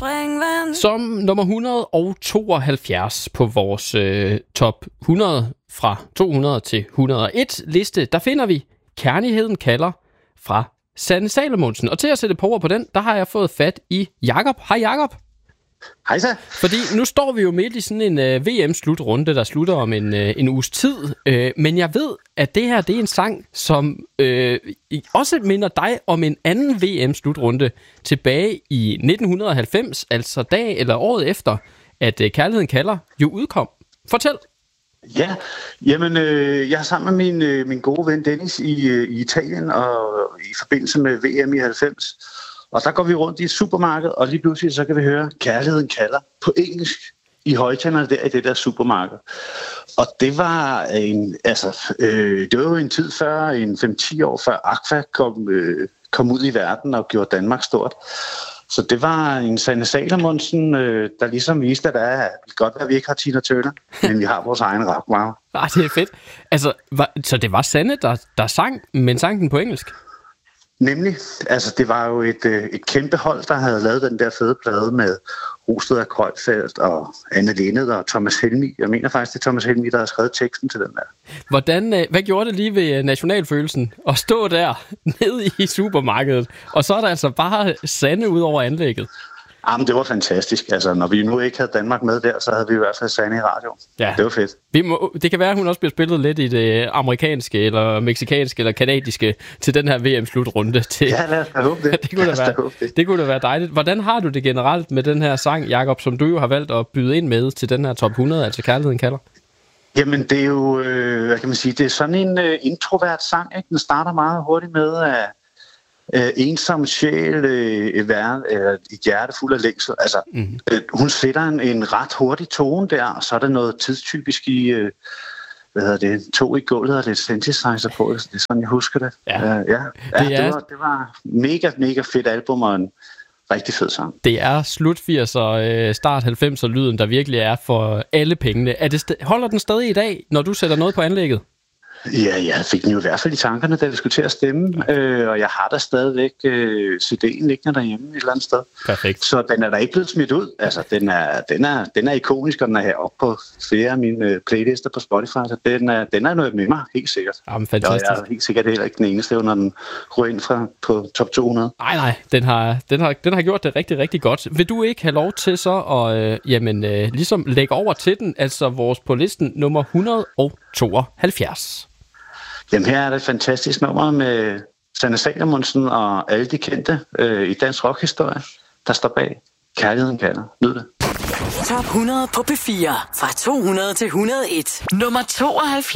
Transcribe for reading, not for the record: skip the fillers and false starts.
springvand. Som nummer 172 på vores top 100 fra 200 til 101 liste, der finder vi Kærligheden kalder fra Sanne Salomonsen. Og til at sætte på ord på den, der har jeg fået fat i Jakob. Hej Jakob. Hej så. Fordi nu står vi jo midt i sådan en VM-slutrunde, der slutter om en uges tid. Men jeg ved, at det her det er en sang, som også minder dig om en anden VM-slutrunde tilbage i 1990, altså dag eller året efter, at Kærligheden kalder jo udkom. Fortæl. Ja, jamen jeg er sammen med min gode ven Dennis i Italien og i forbindelse med VM i 90. Og der går vi rundt i et supermarked, og lige pludselig så kan vi høre Kærligheden kalder på engelsk i højtalerne der i det der supermarked. Og det var det var jo en tid før, en 5-10 år før Aqua kom ud i verden og gjorde Danmark stort. Så det var en Sanne Salomonsen, der ligesom viste, at det er godt, at vi ikke har Tina Turner, men vi har vores egen rap. Wow. Det er fedt. Altså, så det var Sanne, der sang, men sang den på engelsk? Nemlig. Altså, det var jo et kæmpe hold, der havde lavet den der fede plade med Rosted og Kreuzfeldt og Anne Linnet og Thomas Helmig. Jeg mener faktisk, det er Thomas Helmig, der har skrevet teksten til den der. Hvad gjorde det lige ved nationalfølelsen at stå der nede i supermarkedet, og så er der altså bare Sanne ud over anlægget? Jamen, det var fantastisk. Altså, når vi nu ikke havde Danmark med der, så havde vi i hvert fald Sanne i radio. Ja. Det var fedt. Det kan være, at hun også bliver spillet lidt i det amerikanske, eller mexikanske, eller kanadiske til den her VM-slutrunde. Ja, lad os da håbe det. Det kunne da være dejligt. Hvordan har du det generelt med den her sang, Jakob, som du jo har valgt at byde ind med til den her top 100, altså Kærligheden kalder? Jamen, det er jo, hvad kan man sige, det er sådan en introvert sang, ikke? Den starter meget hurtigt med, at ensom sjæl, et hjerte fuld af længsel. Altså, hun sætter en ret hurtig tone der, og så er der noget tidstypisk i, tog i gulvet og lidt synthesizer på. Det er sådan, jeg husker det. Det var mega fedt album og en rigtig fed sang. Det er slut 80'er, start 90'er lyden, der virkelig er for alle pengene. Holder den stadig i dag, når du sætter noget på anlægget? Ja, jeg fik den jo i hvert fald i tankerne, da vi skulle til at stemme, og jeg har da stadigvæk CD'en liggende derhjemme et eller andet sted. Perfekt. Så den er da ikke blevet smidt ud. Altså, den er ikonisk, og den er heroppe på flere af mine playlister på Spotify, så den er noget med mig, helt sikkert. Jamen, fantastisk. Og jeg er helt sikkert heller ikke den eneste, når den ryger ind på top 200. Nej, den har gjort det rigtig, rigtig godt. Vil du ikke have lov til så at ligesom lægge over til den, altså vores på listen nummer 172? Jamen, her er det et fantastisk nummer med Sanne Salomonsen og alle de kendte i dansk rockhistorie, der står bag Kærligheden kalder. Nyd det. Top 100 på P4 fra 200 til 101. Nummer 72.